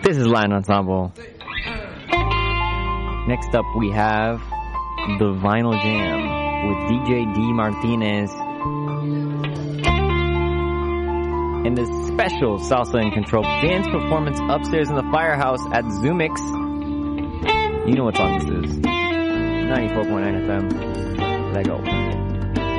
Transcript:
This is Latin Ensemble. Next up we have The Vinyl Jam with DJ D. Martinez and the special Salsa and Control dance performance upstairs in the Firehouse at Zoomix. You know what song this is. 94.9 FM. Let go.